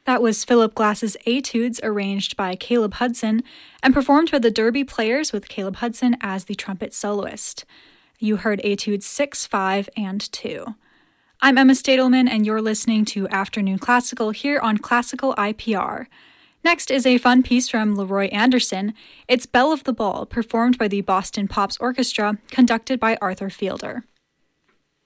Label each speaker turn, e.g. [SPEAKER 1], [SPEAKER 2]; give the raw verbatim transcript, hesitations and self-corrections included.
[SPEAKER 1] That was Philip Glass's Etudes, arranged by Caleb Hudson and performed by the Derby Players with Caleb Hudson as the trumpet soloist. You heard Etudes six, five, and two. I'm Emma Stadelman, and you're listening to Afternoon Classical here on Classical I P R. Next is a fun piece from Leroy Anderson. It's Belle of the Ball, performed by the Boston Pops Orchestra, conducted by Arthur Fielder.